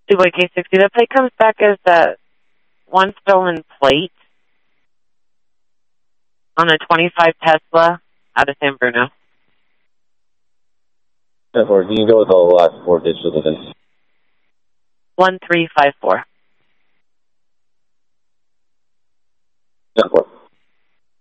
Dubois K60. The plate comes back as that one stolen plate on a 25 Tesla out of San Bruno. Therefore, you can go with the last 4 digits of the VIN. 1354. Therefore.